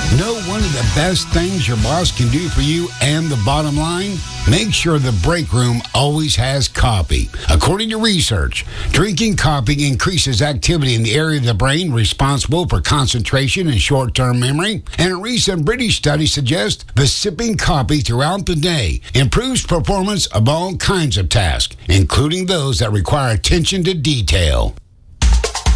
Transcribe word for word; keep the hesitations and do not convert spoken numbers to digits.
Know one of the best things your boss can do for you and the bottom line? Make sure the break room always has coffee. According to research, drinking coffee increases activity in the area of the brain responsible for concentration and short-term memory. And a recent British study suggests that sipping coffee throughout the day improves performance of all kinds of tasks, including those that require attention to detail.